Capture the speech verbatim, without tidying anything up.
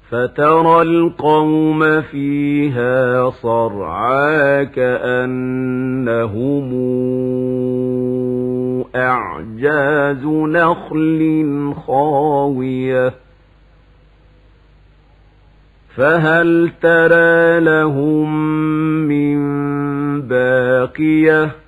فترى القوم فيها صرعى كأنهم أعجاز نخل خاوية فهل ترى لهم من باقية